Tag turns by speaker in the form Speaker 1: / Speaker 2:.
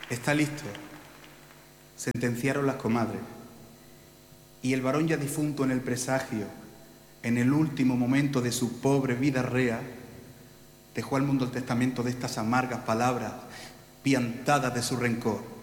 Speaker 1: Está listo. Sentenciaron las comadres. Y el varón ya difunto en el presagio, en el último momento de su pobre vida rea, dejó al mundo el testamento de estas amargas palabras, piantadas de su rencor.